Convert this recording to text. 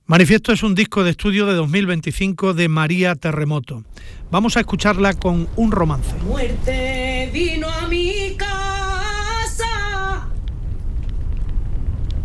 Manifiesto es un disco de estudio de 2025 de María Terremoto. Vamos a escucharla con Un romance. Muerte vino a mí